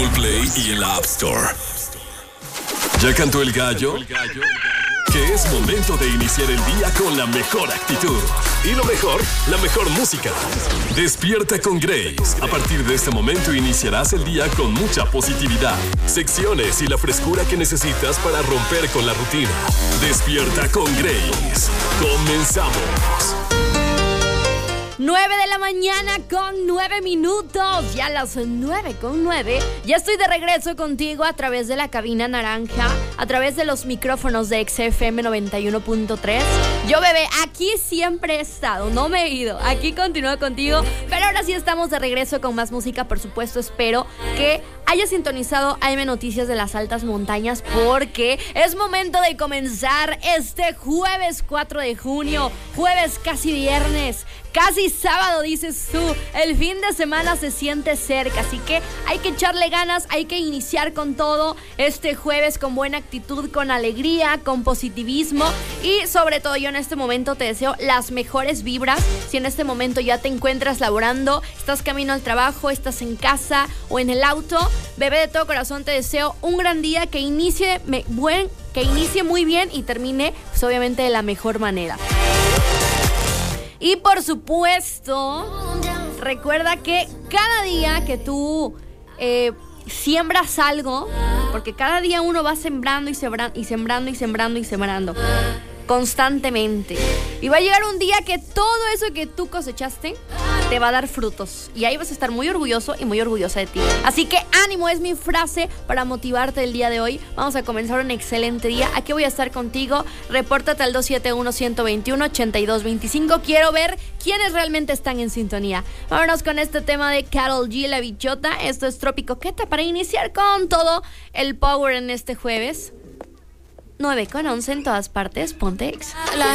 Google Play y en la App Store. ¿Ya cantó el gallo? Que es momento de iniciar el día con la mejor actitud. Y lo mejor, la mejor música. Despierta con Grace. A partir de este momento iniciarás el día con mucha positividad, secciones y la frescura que necesitas para romper con la rutina. Despierta con Grace. Comenzamos. 9 de la mañana con 9 minutos, ya las 9 con 9. Ya estoy de regreso contigo a través de la cabina naranja, a través de los micrófonos de XFM 91.3. Yo, bebé, aquí siempre he estado, no me he ido, aquí continúo contigo. Pero ahora sí estamos de regreso con más música, por supuesto. Espero que hayas sintonizado AM Noticias de las Altas Montañas, porque es momento de comenzar este jueves 4 de junio, jueves casi viernes, casi sábado, dices tú. El fin de semana se siente cerca, así que hay que echarle ganas, hay que iniciar con todo este jueves con buena actitud, con alegría, con positivismo. Y sobre todo yo en este momento te deseo las mejores vibras. Si en este momento ya te encuentras laborando, estás camino al trabajo, estás en casa o en el auto, bebé, de todo corazón te deseo un gran día, que inicie muy bien y termine, pues obviamente, de la mejor manera. Y por supuesto, recuerda que cada día que tú siembras algo, porque cada día uno va sembrando y sembrando constantemente, y va a llegar un día que todo eso que tú cosechaste te va a dar frutos, y ahí vas a estar muy orgulloso y muy orgullosa de ti. Así que ánimo, es mi frase para motivarte el día de hoy. Vamos a comenzar un excelente día. Aquí voy a estar contigo. Repórtate al 271-121-8225. Quiero ver quiénes realmente están en sintonía. Vámonos con este tema de Karol G, La Bichota. Esto es Tropicoqueta para iniciar con todo el power en este jueves. 9 con 11 en todas partes. Ponte Exa.